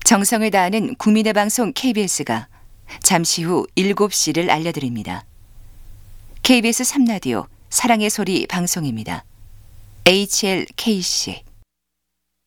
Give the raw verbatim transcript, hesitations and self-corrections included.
정성을 다하는 국민의 방송 케이비에스가 잠시 후 일곱 시를 알려드립니다. 케이비에스 삼 라디오 사랑의 소리 방송입니다. 에이치엘케이씨